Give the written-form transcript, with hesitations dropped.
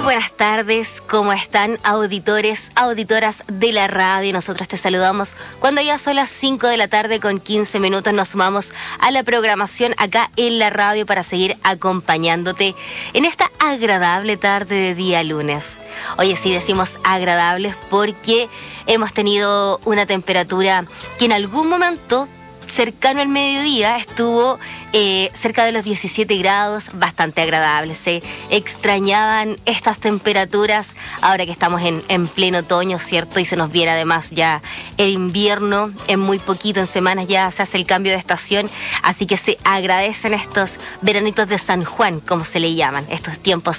buenas tardes, ¿cómo están auditores, auditoras de la radio? Nosotros te saludamos cuando ya son las 5 de la tarde con 15 minutos. Nos sumamos a la programación acá en la radio para seguir acompañándote en esta agradable tarde de día lunes. Oye, sí decimos agradables porque hemos tenido una temperatura que en algún momento cercano al mediodía estuvo cerca de los 17 grados, bastante agradable. Se extrañaban estas temperaturas ahora que estamos en pleno otoño, ¿cierto? Y se nos viene además ya el invierno, en muy poquito, en semanas ya se hace el cambio de estación, así que se agradecen estos veranitos de San Juan, como se le llaman, estos tiempos